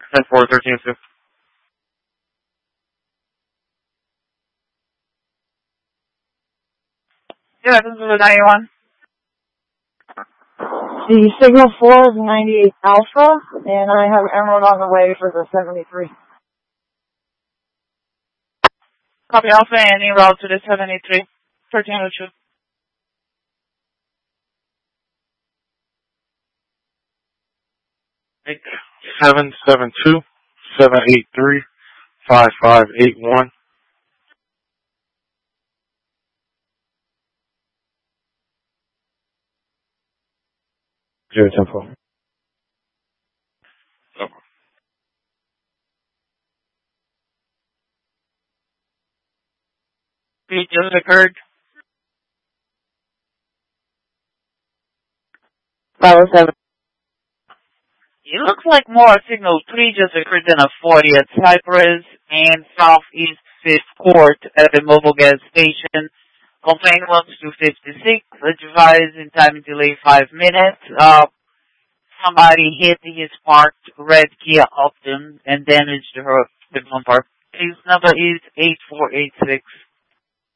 10-4, 13-2. Yeah, this is the 91. The signal 4 is 98 Alpha, and I have Emerald on the way for the 73. Copy Alpha and en route to the 73. 1302. 772-783-5581. 0-10-4. It just occurred. 507. It looks like more signal 3 just occurred than a 40 at Cypress and Southeast 5th Court at the mobile gas station. Complaint 1256. Advise in time delay 5 minutes. Somebody hit his parked red Kia Optum and damaged the bumper. His number is 8486.